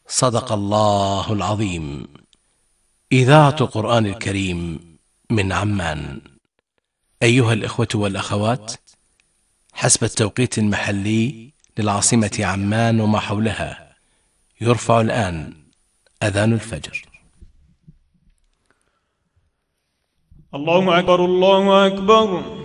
صدق الله العظيم. إذاعة قرآن الكريم من عمان. أيها الإخوة والأخوات، حسب التوقيت المحلي للعاصمة عمان وما حولها، يرفع الآن أذان الفجر. الله أكبر الله أكبر.